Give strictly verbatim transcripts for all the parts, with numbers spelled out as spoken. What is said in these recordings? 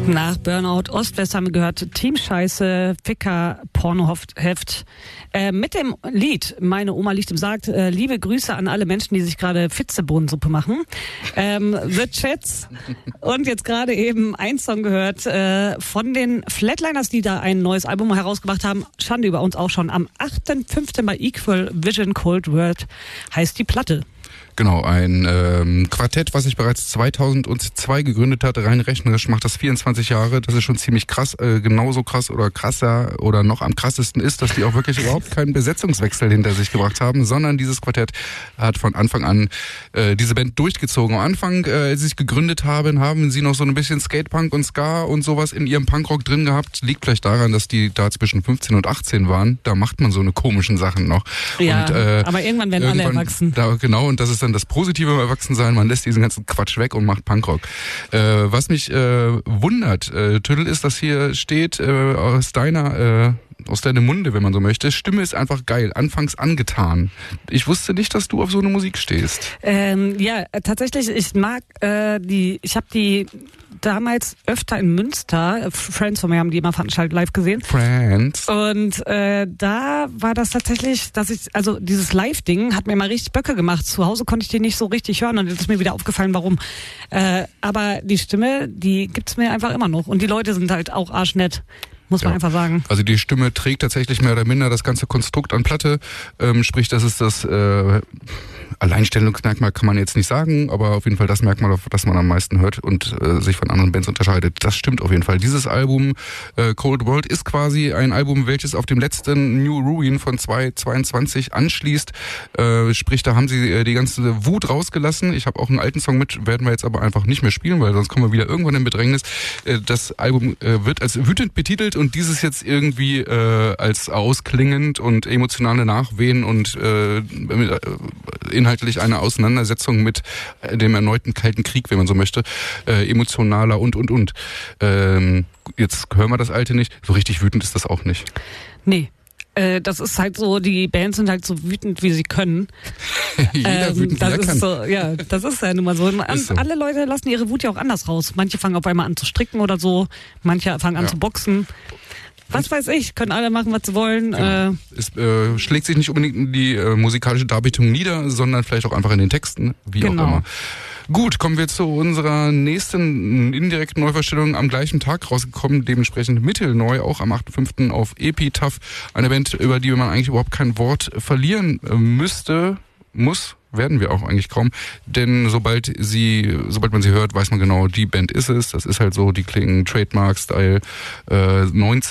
Nach Burnout Ost-West haben wir gehört Team Scheiße, Ficker, Pornoheft. Äh, mit dem Lied Meine Oma liegt im Sarg, äh, liebe Grüße an alle Menschen, die sich gerade Fitzebohnensuppe machen. Ähm, The Chats. Und jetzt gerade eben ein Song gehört äh, von den Flatliners, die da ein neues Album herausgebracht haben. Schande über uns auch schon. Am achten fünften bei Equal Vision Cold World heißt die Platte. Genau, ein ähm, Quartett, was sich bereits zweitausendzwei gegründet hat. Rein rechnerisch macht das vierundzwanzig Jahre. Das ist schon ziemlich krass, äh, genauso krass oder krasser oder noch am krassesten ist, dass die auch wirklich überhaupt keinen Besetzungswechsel hinter sich gebracht haben, sondern dieses Quartett hat von Anfang an äh, diese Band durchgezogen. Am Anfang, äh, als sie sich gegründet haben, haben sie noch so ein bisschen Skatepunk und Ska und sowas in ihrem Punkrock drin gehabt. Liegt vielleicht daran, dass die da zwischen fünfzehn und achtzehn waren. Da macht man so eine komischen Sachen noch. Ja, und, äh, aber irgendwann werden irgendwann alle erwachsen. Da, genau, und das ist dann das Positive im Erwachsensein, man lässt diesen ganzen Quatsch weg und macht Punkrock. Äh, was mich äh, wundert, äh, Tüdel, ist, dass hier steht, äh, aus deiner, äh, aus deinem Munde, wenn man so möchte, Stimme ist einfach geil, anfangs angetan. Ich wusste nicht, dass du auf so eine Musik stehst. Ähm, ja, tatsächlich, ich mag äh, die, ich habe die damals öfter in Münster, Friends von mir haben die immer veranstaltet live gesehen. Friends. Und äh, da war das tatsächlich, dass ich, also dieses Live-Ding hat mir immer richtig Böcke gemacht. Zu Hause konnte ich die nicht so richtig hören und jetzt ist mir wieder aufgefallen, warum. Äh, aber die Stimme, die gibt's mir einfach immer noch. Und die Leute sind halt auch arschnett. Muss man ja einfach sagen. Also die Stimme trägt tatsächlich mehr oder minder das ganze Konstrukt an Platte. Ähm, sprich, das ist das äh, Alleinstellungsmerkmal, kann man jetzt nicht sagen, aber auf jeden Fall das Merkmal, auf das man am meisten hört und äh, sich von anderen Bands unterscheidet. Das stimmt auf jeden Fall. Dieses Album äh, Cold World ist quasi ein Album, welches auf dem letzten New Ruin von zweitausendzweiundzwanzig anschließt. Äh, sprich, da haben sie äh, die ganze Wut rausgelassen. Ich habe auch einen alten Song mit, werden wir jetzt aber einfach nicht mehr spielen, weil sonst kommen wir wieder irgendwann in Bedrängnis. Äh, das Album äh, wird als wütend betitelt und dieses jetzt irgendwie äh, als ausklingend und emotionale Nachwehen und äh, äh, inhaltlich eine Auseinandersetzung mit äh, dem erneuten Kalten Krieg, wenn man so möchte, äh, emotionaler und, und, und. Ähm, jetzt hören wir das Alte nicht. So richtig wütend ist das auch nicht. Nee. Äh, das ist halt so, die Bands sind halt so wütend, wie sie können. Jeder ähm, wütend, wie das er ist kann. So, ja, das ist ja nun mal so. An, so. Alle Leute lassen ihre Wut ja auch anders raus. Manche fangen auf einmal an zu stricken oder so. Manche fangen an Ja. zu boxen. Was weiß ich, können alle machen, was sie wollen. Genau. Äh, es äh, schlägt sich nicht unbedingt in die äh, musikalische Darbietung nieder, sondern vielleicht auch einfach in den Texten, wie Genau. auch immer. Gut, kommen wir zu unserer nächsten indirekten Neuvorstellung, am gleichen Tag rausgekommen, dementsprechend mittelneu, auch am achten fünften auf Epitaph. Eine Band, über die man eigentlich überhaupt kein Wort verlieren äh, müsste, muss, werden wir auch eigentlich kaum, denn sobald sie, sobald man sie hört, weiß man genau, die Band ist es. Das ist halt so, die klingen Trademark-Style äh,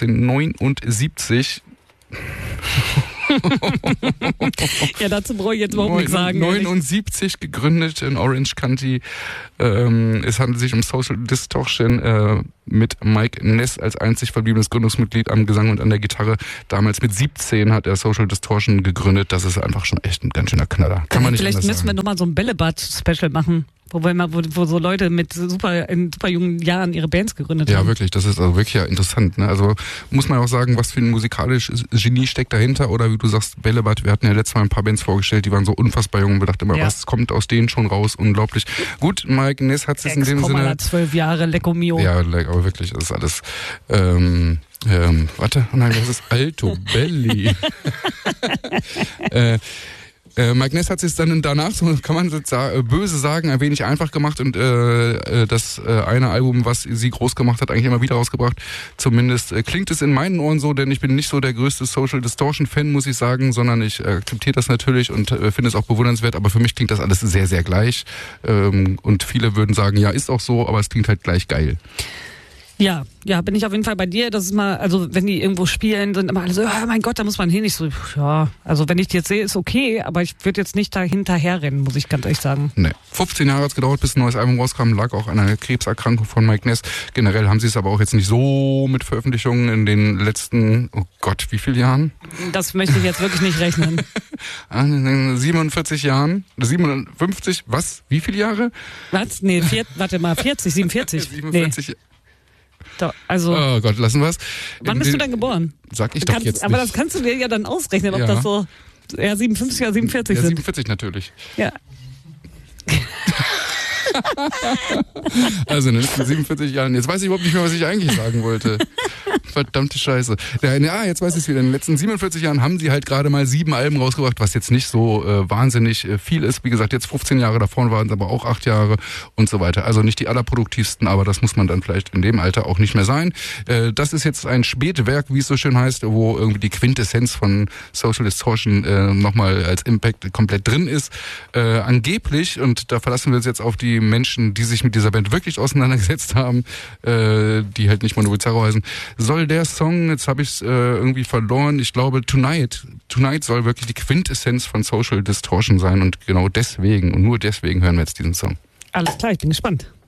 neunzehnhundertneunundsiebzig. ja, dazu brauche ich jetzt überhaupt nichts sagen. neunundsiebzig gegründet in Orange County. Ähm, es handelt sich um Social Distortion äh, mit Mike Ness als einzig verbliebenes Gründungsmitglied am Gesang und an der Gitarre. Damals mit siebzehn hat er Social Distortion gegründet. Das ist einfach schon echt ein ganz schöner Knaller. Kann man nicht Vielleicht anders müssen wir sagen. nochmal so ein Bällebad-Special machen. Wo, wir mal, wo, wo so Leute mit super, in super jungen Jahren ihre Bands gegründet Ja, haben. wirklich, das ist also wirklich ja interessant. Ne? Also muss man auch sagen, was für ein musikalisches Genie steckt dahinter. Oder wie du sagst, Bällebad, wir hatten ja letztes Mal ein paar Bands vorgestellt, die waren so unfassbar jung und wir dachten immer, Ja. was kommt aus denen schon raus? Unglaublich. Gut, Mike Ness hat es in dem Sinne... zwölf Jahre, Lecco Mio. Ja, like, aber wirklich, das ist alles... Ähm, ähm, warte, nein, das ist Alto Belli. äh, Äh, Mike Ness hat sich dann danach, so kann man jetzt sagen, böse sagen, ein wenig einfach gemacht und äh, das äh, eine Album, was sie groß gemacht hat, eigentlich immer wieder rausgebracht. Zumindest äh, klingt es in meinen Ohren so, denn ich bin nicht so der größte Social Distortion Fan, muss ich sagen, sondern ich äh, akzeptiere das natürlich und äh, finde es auch bewundernswert, aber für mich klingt das alles sehr, sehr gleich. Ähm, und viele würden sagen, ja, ist auch so, aber es klingt halt gleich geil. Ja, ja, bin ich auf jeden Fall bei dir. Das ist mal, also wenn die irgendwo spielen, sind immer alle so, oh mein Gott, da muss man hin. Ich so, ja, also wenn ich die jetzt sehe, ist okay, aber ich würde jetzt nicht da hinterher rennen, muss ich ganz ehrlich sagen. Nee. fünfzehn Jahre hat es gedauert, bis ein neues Album rauskam, lag auch an einer Krebserkrankung von Mike Ness. Generell haben sie es aber auch jetzt nicht so mit Veröffentlichungen in den letzten, oh Gott, wie viele Jahren? Das möchte ich jetzt wirklich nicht rechnen. siebenundvierzig Jahren? siebenundfünfzig? Was? Wie viele Jahre? Was? Nee, vier, warte mal, vierzig, siebenundvierzig. siebenundvierzig. Nee. Doch, also, oh Gott, lassen wir es. Wann bist du denn geboren? Sag ich du doch kannst, jetzt aber nicht. das kannst du dir ja dann ausrechnen, ob Ja. das so ja, siebenundfünfzig oder siebenundvierzig Ja, sind. siebenundvierzig natürlich. Ja. Also in den letzten siebenundvierzig Jahren, jetzt weiß ich überhaupt nicht mehr, was ich eigentlich sagen wollte. Verdammte Scheiße. Ja, ja, jetzt weiß ich es wieder. In den letzten siebenundvierzig Jahren haben sie halt gerade mal sieben Alben rausgebracht, was jetzt nicht so äh, wahnsinnig äh, viel ist. Wie gesagt, jetzt fünfzehn Jahre, davor waren es aber auch acht Jahre und so weiter. Also nicht die allerproduktivsten, aber das muss man dann vielleicht in dem Alter auch nicht mehr sein. Äh, das ist jetzt ein Spätwerk, wie es so schön heißt, wo irgendwie die Quintessenz von Social Distortion äh, nochmal als Impact komplett drin ist. Äh, angeblich, und da verlassen wir uns jetzt auf die Menschen, die sich mit dieser Band wirklich auseinandergesetzt haben, äh, die halt nicht Mono Bizarro heißen, soll der Song, jetzt habe ich es äh, irgendwie verloren, ich glaube Tonight, Tonight soll wirklich die Quintessenz von Social Distortion sein und genau deswegen und nur deswegen hören wir jetzt diesen Song. Alles klar, ich bin gespannt.